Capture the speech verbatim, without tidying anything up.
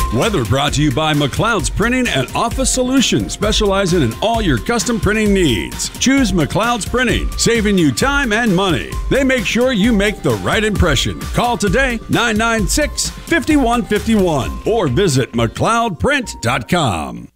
Weather brought to you by McLeod's Printing and Office Solutions, specializing in all your custom printing needs. Choose McLeod's Printing, saving you time and money. They make sure you make the right impression. Call today, nine nine six, five one five one, or visit McLeod Print dot com.